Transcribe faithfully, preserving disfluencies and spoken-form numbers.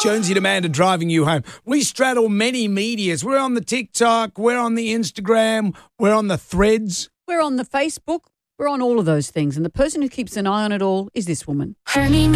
Jonesy and Amanda driving you home. We straddle many medias. We're on the TikTok. We're on the Instagram. We're on the Threads. We're on the Facebook. We're on all of those things. And the person who keeps an eye on it all is this woman.